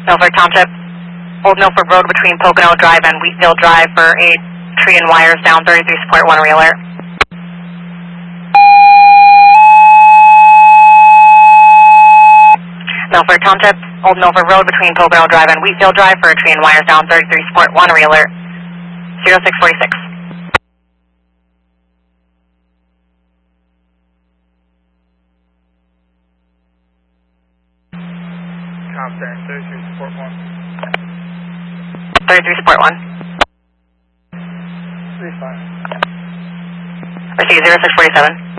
Milford Township, Old Milford Road between Pocono Drive and Wheatfield Drive for a tree and wires down 33 support 1 realer. Milford Township, Old Milford Road between Pocono Drive and Wheatfield Drive for a tree and wires down 33 support 1 realer. 0646. Contact 33 support 1. 33 support 1. 35. Receive 0647.